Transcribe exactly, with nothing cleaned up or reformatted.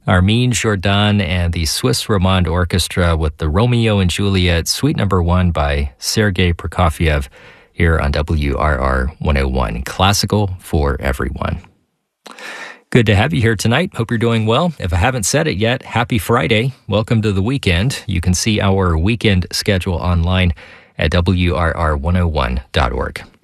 Armin Jordan and the Swiss Romand Orchestra with the Romeo and Juliet Suite Number One by Sergei Prokofiev here on W R R one oh one, classical for everyone. Good to have you here tonight. Hope you're doing well. If I haven't said it yet, happy Friday. Welcome to the weekend. You can see our weekend schedule online at W R R one oh one dot org.